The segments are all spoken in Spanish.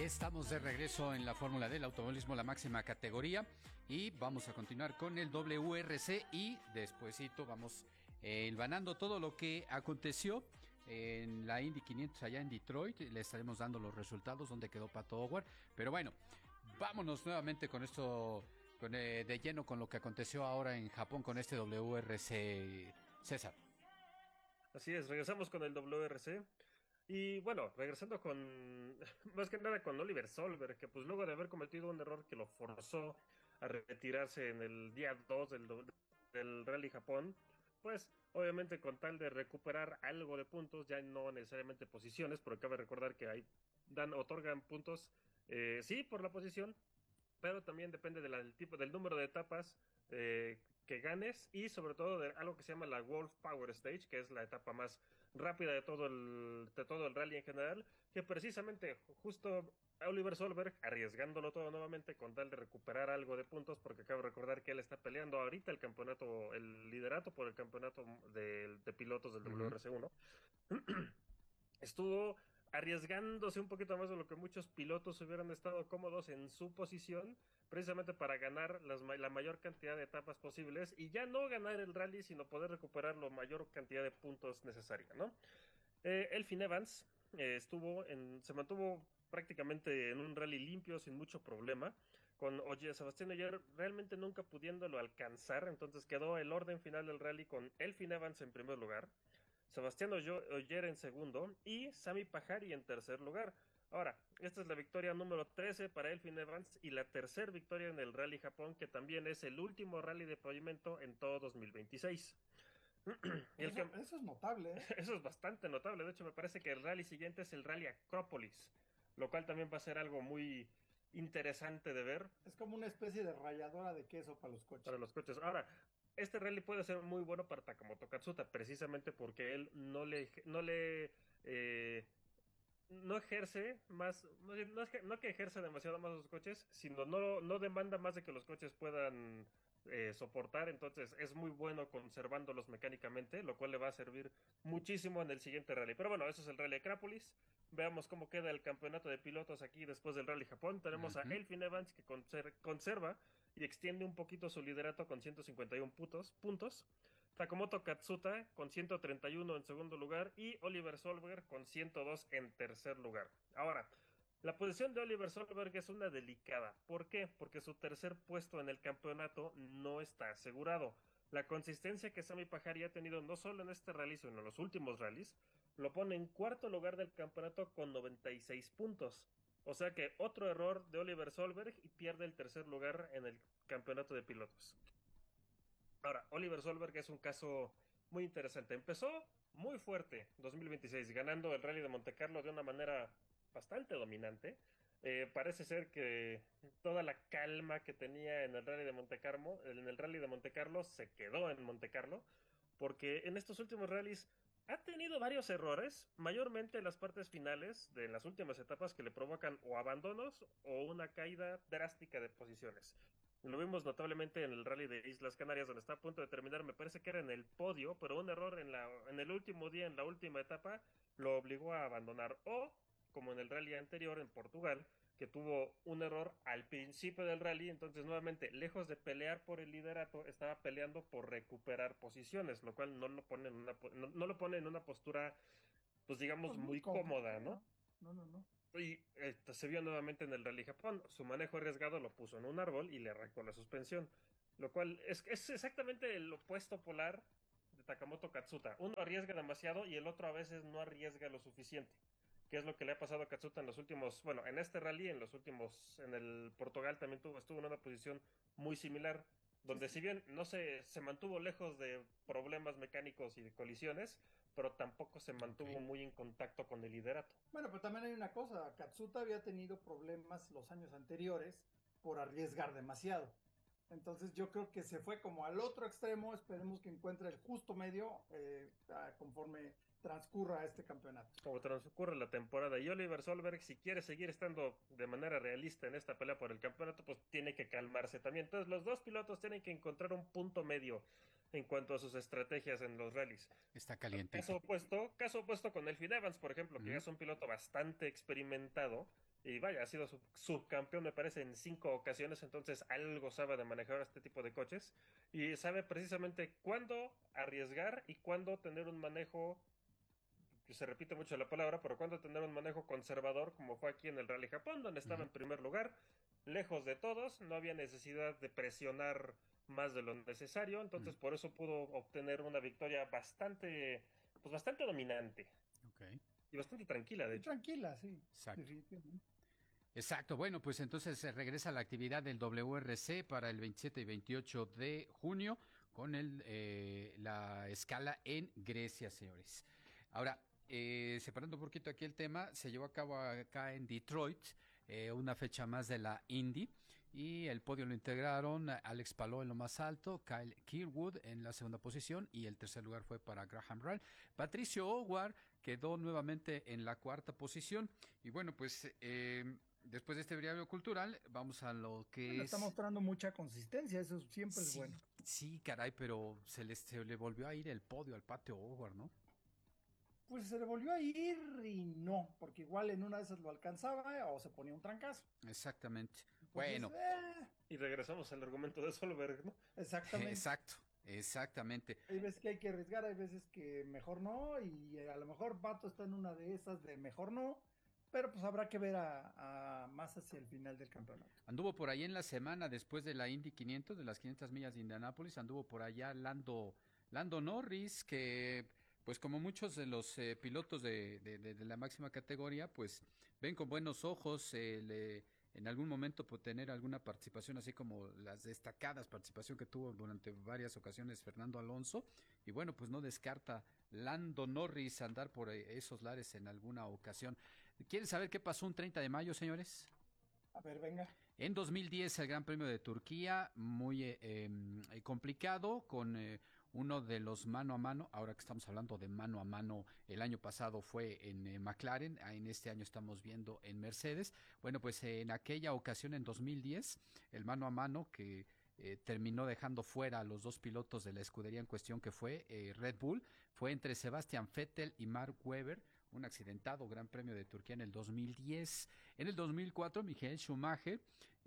Estamos de regreso en la Fórmula del automovilismo, la máxima categoría, y vamos a continuar con el WRC y despuesito vamos hilvanando todo lo que aconteció en la Indy 500 allá en Detroit. Le estaremos dando los resultados, donde quedó Pato O'Ward, pero bueno, vámonos nuevamente con esto, de lleno con lo que aconteció ahora en Japón con este WRC, César. Así es, regresamos con el WRC. Y bueno, regresando con, más que nada con Oliver Solberg, que pues luego de haber cometido un error que lo forzó a retirarse en el día 2 del Rally Japón, pues obviamente con tal de recuperar algo de puntos, ya no necesariamente posiciones, porque cabe recordar que otorgan puntos, sí, por la posición, pero también depende del tipo, del número de etapas que ganes y sobre todo de algo que se llama la Wolf Power Stage, que es la etapa más rápida de todo el rally en general, que precisamente justo Oliver Solberg, arriesgándolo todo nuevamente con tal de recuperar algo de puntos, porque acabo de recordar que él está peleando ahorita el campeonato, el liderato por el campeonato de pilotos del Uh-huh. WRC1, estuvo arriesgándose un poquito más de lo que muchos pilotos hubieran estado cómodos en su posición, precisamente para ganar la mayor cantidad de etapas posibles y ya no ganar el rally, sino poder recuperar la mayor cantidad de puntos necesaria, ¿no? Elfyn Evans se mantuvo prácticamente en un rally limpio, sin mucho problema, con Sebastián Ogier realmente nunca pudiéndolo alcanzar, entonces quedó el orden final del rally con Elfyn Evans en primer lugar, Sebastián Ogier en segundo y Sami Pajari en tercer lugar. Ahora, esta es la victoria número 13 para Elfyn Evans y la tercera victoria en el Rally Japón, que también es el último rally de pavimento en todo 2026. Y el que, Eso es notable, ¿eh? eso es bastante notable. De hecho, me parece que el rally siguiente es el Rally Acrópolis, lo cual también va a ser algo muy interesante de ver Es como una especie de ralladora de queso para los para coches. los coches. Ahora, este rally puede ser muy bueno para Takamoto Katsuta, precisamente porque él eh, no ejerce más, no que ejerce demasiado más los coches, sino no demanda más de que los coches puedan soportar, entonces es muy bueno conservándolos mecánicamente, lo cual le va a servir muchísimo en el siguiente rally. Pero bueno, eso es el Rally Acrópolis. Veamos cómo queda el campeonato de pilotos aquí después del Rally Japón. Tenemos a Uh-huh. Elfyn Evans que conserva y extiende un poquito su liderato con 151 puntos. Takamoto Katsuta con 131 en segundo lugar y Oliver Solberg con 102 en tercer lugar. Ahora, la posición de Oliver Solberg es una delicada. ¿Por qué? Porque su tercer puesto en el campeonato no está asegurado. La consistencia que Sami Pajari ha tenido no solo en este rally, sino en los últimos rallies, lo pone en cuarto lugar del campeonato con 96 puntos. O sea que otro error de Oliver Solberg y pierde el tercer lugar en el campeonato de pilotos. Ahora, Oliver Solberg es un caso muy interesante. Empezó muy fuerte 2026, ganando el Rally de Montecarlo de una manera bastante dominante. Parece ser que toda la calma que tenía en el Rally de Montecarlo se quedó en Montecarlo, porque en estos últimos rallies ha tenido varios errores, mayormente en las partes finales de las últimas etapas que le provocan o abandonos o una caída drástica de posiciones. Lo vimos notablemente en el Rally de Islas Canarias, donde está a punto de terminar, me parece que era en el podio, pero un error en el último día, en la última etapa, lo obligó a abandonar. O, como en el rally anterior en Portugal, que tuvo un error al principio del rally, entonces nuevamente, lejos de pelear por el liderato, estaba peleando por recuperar posiciones, lo cual no lo pone en una postura, pues digamos, Pues muy muy cómodo, cómoda, ¿no? ¿no? No, no, no. Y se vio nuevamente en el Rally Japón. Su manejo arriesgado lo puso en un árbol y le arrancó la suspensión. Lo cual es exactamente el opuesto polar de Takamoto Katsuta. Uno arriesga demasiado y el otro a veces no arriesga lo suficiente. ¿Qué es lo que le ha pasado a Katsuta en los últimos, bueno, en este rally, en el Portugal también estuvo en una posición muy similar, Sí, donde sí. si bien no se mantuvo lejos de problemas mecánicos y de colisiones, pero tampoco se Ok. mantuvo muy en contacto con el liderato. Bueno, pero también hay una cosa. Katsuta había tenido problemas los años anteriores por arriesgar demasiado. Entonces yo creo que se fue como al otro extremo. Esperemos que encuentre el justo medio conforme transcurra este campeonato. Como transcurre la temporada. Y Oliver Solberg, si quiere seguir estando de manera realista en esta pelea por el campeonato, pues tiene que calmarse también. Entonces, los dos pilotos tienen que encontrar un punto medio en cuanto a sus estrategias en los rallies. Está calientito. Caso opuesto con Elfyn Evans, por ejemplo, que ya Uh-huh. es un piloto bastante experimentado, Y vaya, ha sido subcampeón, me parece, en 5 ocasiones, entonces algo sabe de manejar este tipo de coches y sabe precisamente cuándo arriesgar y cuándo tener un manejo, que se repite mucho la palabra, pero cuándo tener un manejo conservador, como fue aquí en el Rally Japón, donde estaba Ujú. en primer lugar, lejos de todos, no había necesidad de presionar más de lo necesario, Ujú. entonces por eso pudo obtener una victoria bastante, pues bastante dominante Ok, y bastante tranquila, de Y hecho. tranquila, sí, exacto. definitivamente. Exacto, bueno, pues entonces se regresa a la actividad del WRC para el 27 y 28 de junio con la escala en Grecia, señores. Ahora, separando un poquito aquí el tema, se llevó a cabo acá en Detroit una fecha más de la Indy y el podio lo integraron Alex Palou en lo más alto, Kyle Kirkwood en la segunda posición y el tercer lugar fue para Graham Rahal. Patricio Howard quedó nuevamente en la cuarta posición y bueno, pues después de este breviario cultural, vamos a lo que Bueno, está es. mostrando mucha consistencia, eso siempre es Sí, bueno. sí, caray, pero se le volvió a ir el podio al Patio Howard, ¿no? Pues se le volvió a ir y no, porque igual en una de esas lo alcanzaba o se ponía un trancazo. Exactamente. Entonces, Bueno, Y regresamos al argumento de Solberg, ¿no? exactamente. exacto, exactamente. Hay veces que hay que arriesgar, hay veces que mejor no, y a lo mejor Pato está en una de esas de mejor no, pero pues habrá que ver a más hacia el final del campeonato. Anduvo por ahí en la semana después de la Indy 500, de las 500 millas de Indianápolis, anduvo por allá Lando Norris, que pues como muchos de los pilotos de la máxima categoría, pues ven con buenos ojos en algún momento por tener alguna participación, así como las destacadas participación que tuvo durante varias ocasiones Fernando Alonso, y bueno, pues no descarta Lando Norris andar por esos lares en alguna ocasión. ¿Quieren saber qué pasó un 30 de mayo, señores? A ver, venga. En 2010 el Gran Premio de Turquía, muy complicado, con uno de los mano a mano, ahora que estamos hablando de mano a mano, el año pasado fue en McLaren, en este año estamos viendo en Mercedes. Bueno, pues en aquella ocasión, en 2010, el mano a mano que terminó dejando fuera a los dos pilotos de la escudería en cuestión que fue Red Bull, fue entre Sebastian Vettel y Mark Webber, un accidentado Gran Premio de Turquía en el 2010. En el 2004, Michael Schumacher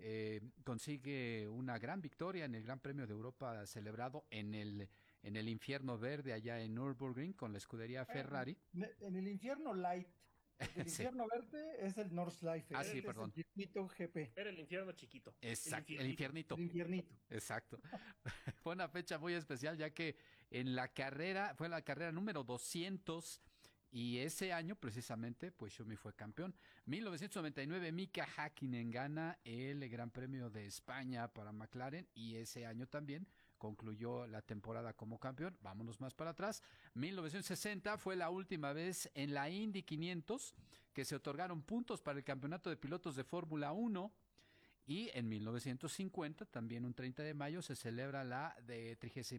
consigue una gran victoria en el Gran Premio de Europa celebrado en el infierno verde allá en Nürburgring con la escudería Bueno, Ferrari. en el infierno light, porque el Sí. infierno verde es el Ah, Nordschleife, sí, ese es el perdón. circuito GP, Era el infierno chiquito, el Exacto, el infiernito. el infiernito. infiernito. Exacto. Fue una fecha muy especial ya que en la carrera, fue la carrera número 200 y ese año precisamente pues Schumi fue campeón. 1999 Mika Häkkinen gana el Gran Premio de España para McLaren y ese año también concluyó la temporada como campeón. Vámonos más para atrás. 1960 fue la última vez en la Indy 500 que se otorgaron puntos para el campeonato de pilotos de Fórmula 1 y en 1950, también un 30 de mayo, se celebra la de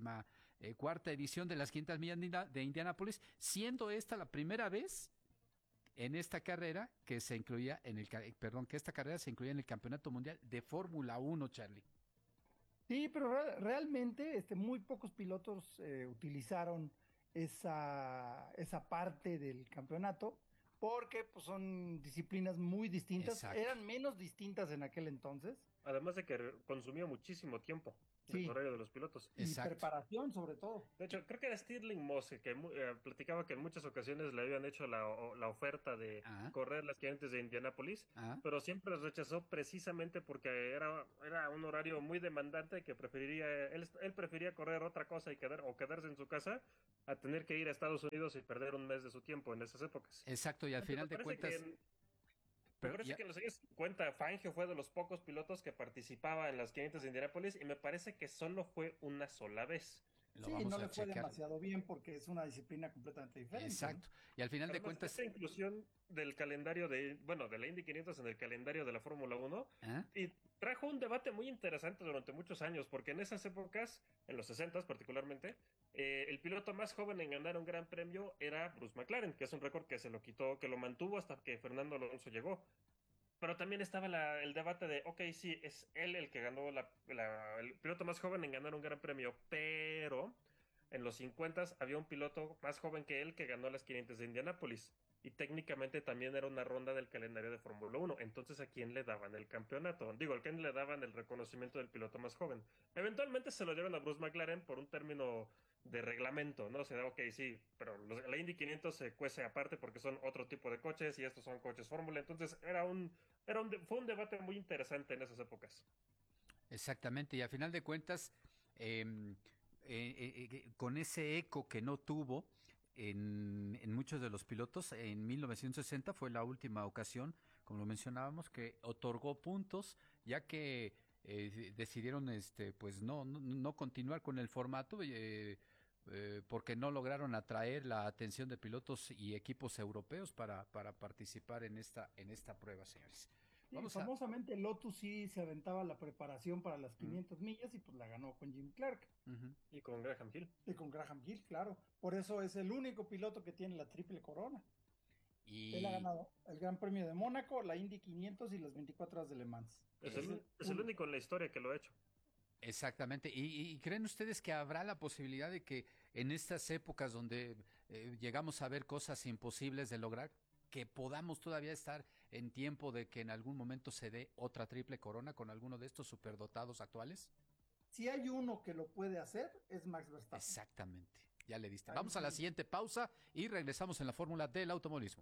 34ª edición de las 500 millas de Indianápolis, siendo esta la primera vez en esta carrera que se incluía en el, perdón, que esta carrera se incluía en el Campeonato Mundial de Fórmula 1, Charlie. Sí, pero realmente muy pocos pilotos utilizaron esa parte del campeonato porque pues, son disciplinas muy distintas, Exacto. eran menos distintas en aquel entonces, Además de que consumió muchísimo tiempo del sí, horario de los pilotos. y Exacto. preparación sobre todo. De hecho, creo que era Stirling Moss que platicaba que en muchas ocasiones le habían hecho la oferta de Ah, correr las 500 de Indianápolis, ah. pero siempre las rechazó precisamente porque era un horario muy demandante que él prefería correr otra cosa o quedarse en su casa a tener que ir a Estados Unidos y perder un mes de su tiempo en esas épocas. Exacto, y al Aunque final de cuentas, me pero parece ya, que en los años 50 Fangio fue de los pocos pilotos que participaba en las 500 de Indianápolis y me parece que solo fue una sola vez. lo Sí, vamos no a le fue checar. demasiado bien porque es una disciplina completamente diferente, ¿no? Exacto, y al final de Además, cuentas, esta inclusión del calendario de la Indy 500 en el calendario de la Fórmula 1 ¿ah? y trajo un debate muy interesante durante muchos años, porque en esas épocas, en los 60 particularmente, el piloto más joven en ganar un gran premio era Bruce McLaren, que es un récord que se lo quitó, que lo mantuvo hasta que Fernando Alonso llegó. Pero también estaba el debate de, ok, sí, es él el que ganó el piloto más joven en ganar un gran premio, pero en los 50 había un piloto más joven que él que ganó las 500 de Indianápolis. y técnicamente también era una ronda del calendario de Fórmula 1. Entonces, ¿a quién le daban el campeonato? Digo, ¿a quién le daban el reconocimiento del piloto más joven? Eventualmente se lo dieron a Bruce McLaren por un término de reglamento, ¿no? O sea, ok, sí, pero la Indy 500 se cuece aparte porque son otro tipo de coches y estos son coches Fórmula. Entonces, fue un debate muy interesante en esas épocas. Exactamente, y a final de cuentas, con ese eco que no tuvo en muchos de los pilotos, en 1960 fue la última ocasión, como lo mencionábamos, que otorgó puntos, ya que decidieron pues no continuar con el formato, porque no lograron atraer la atención de pilotos y equipos europeos para participar en esta prueba, señores. Sí, famosamente Lotus sí se aventaba la preparación para las 500 millas y pues la ganó con Jim Clark. Y con Graham Hill. Y con Graham Hill, claro. Por eso es el único piloto que tiene la triple corona. Él ha ganado el Gran Premio de Mónaco, la Indy 500 y las 24 horas de Le Mans. Es el único en la historia que lo ha hecho. Exactamente. ¿Y creen ustedes que habrá la posibilidad de que en estas épocas donde llegamos a ver cosas imposibles de lograr, que podamos todavía estar en tiempo de que en algún momento se dé otra triple corona con alguno de estos superdotados actuales? Si hay uno que lo puede hacer, es Max Verstappen. Exactamente, ya le diste. Vamos a la siguiente pausa y regresamos en la fórmula del automovilismo.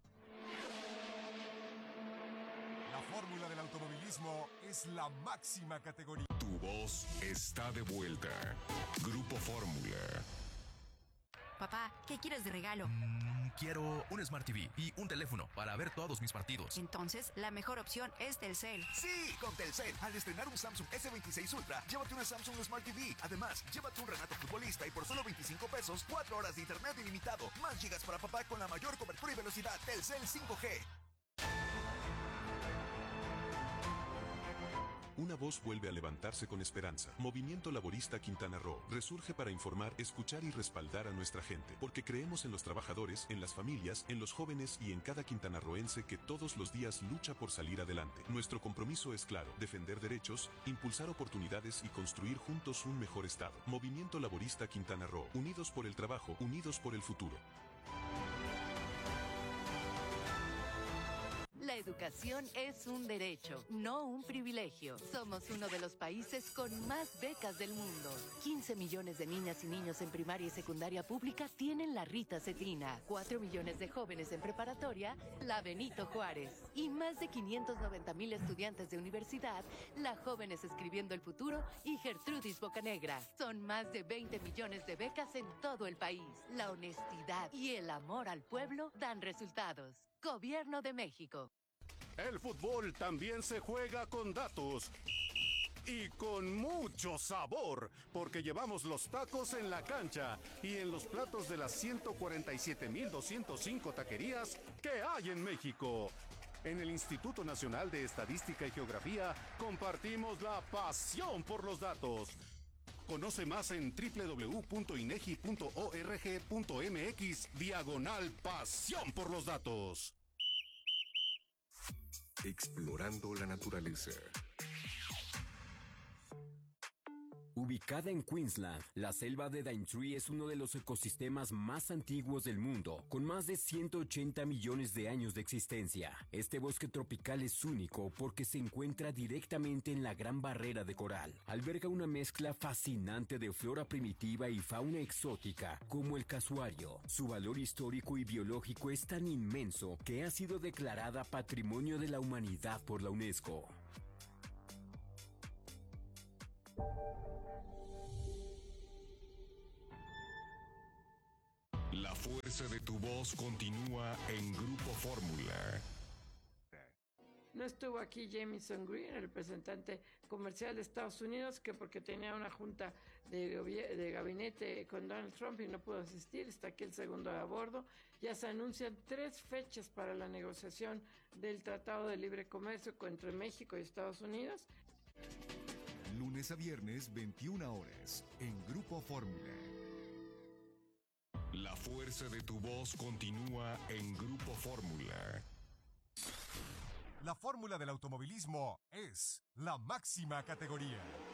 La fórmula del automovilismo es la máxima categoría. Tu voz está de vuelta. Grupo Fórmula. Papá, ¿qué quieres de regalo? Quiero un Smart TV y un teléfono para ver todos mis partidos. Entonces, la mejor opción es Telcel. Sí, con Telcel. Al estrenar un Samsung S26 Ultra, llévate una Samsung Smart TV. Además, llévate un Renato Futbolista y por solo 25 pesos, 4 horas de internet ilimitado. Más gigas para papá con la mayor cobertura y velocidad. Telcel 5G. Una voz vuelve a levantarse con esperanza. Movimiento Laborista Quintana Roo resurge para informar, escuchar y respaldar a nuestra gente, porque creemos en los trabajadores, en las familias, en los jóvenes y en cada quintanarroense que todos los días lucha por salir adelante. Nuestro compromiso es claro: defender derechos, impulsar oportunidades y construir juntos un mejor estado. Movimiento Laborista Quintana Roo, unidos por el trabajo, unidos por el futuro. La educación es un derecho, no un privilegio. Somos uno de los países con más becas del mundo. 15 millones de niñas y niños en primaria y secundaria pública tienen la Rita Cetina. 4 millones de jóvenes en preparatoria, la Benito Juárez. Y más de 590,000 estudiantes de universidad, la Jóvenes Escribiendo el Futuro y Gertrudis Bocanegra. Son más de 20 millones de becas en todo el país. La honestidad y el amor al pueblo dan resultados. Gobierno de México. El fútbol también se juega con datos y con mucho sabor, porque llevamos los tacos en la cancha y en los platos de las 147,205 taquerías que hay en México. En el Instituto Nacional de Estadística y Geografía compartimos la pasión por los datos. Conoce más en www.inegi.org.mx/pasión por los datos. Explorando la naturaleza. Ubicada en Queensland, la selva de Daintree es uno de los ecosistemas más antiguos del mundo, con más de 180 millones de años de existencia. Este bosque tropical es único porque se encuentra directamente en la Gran Barrera de Coral. Alberga una mezcla fascinante de flora primitiva y fauna exótica, como el casuario. Su valor histórico y biológico es tan inmenso que ha sido declarada Patrimonio de la Humanidad por la UNESCO. La fuerza de tu voz continúa en Grupo Fórmula. No estuvo aquí Jamieson Green, el representante comercial de Estados Unidos, que porque tenía una junta de gabinete con Donald Trump y no pudo asistir. Está aquí el segundo a bordo. Ya se anuncian 3 fechas para la negociación del Tratado de Libre Comercio entre México y Estados Unidos. Lunes a viernes, 21 horas, en Grupo Fórmula. La fuerza de tu voz continúa en Grupo Fórmula. La fórmula del automovilismo es la máxima categoría.